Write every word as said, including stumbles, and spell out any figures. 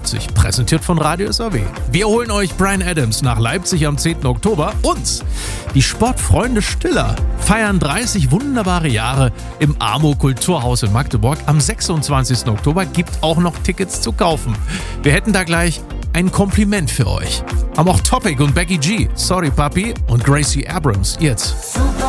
Leipzig, präsentiert von Radio S A W. Wir holen euch Bryan Adams nach Leipzig am zehnten Oktober und die Sportfreunde Stiller feiern dreißig wunderbare Jahre im Amo Kulturhaus in Magdeburg. Am sechsundzwanzigsten Oktober gibt auch noch Tickets zu kaufen. Wir hätten da gleich ein Kompliment für euch. Haben auch Topic und Becky G, Sorry Papi und Gracie Abrams jetzt.